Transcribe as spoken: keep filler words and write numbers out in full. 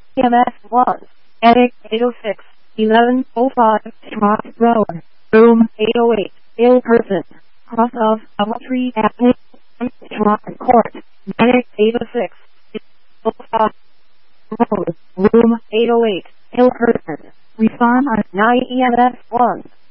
E M S one, Attic eight oh six, eleven oh five, Trot Road, Room eight oh eight, ill person, cross of, of a tree at Trot Court, Attic eight oh six, oh five, Road, Room eight oh eight, ill person, respond on nine E M S one.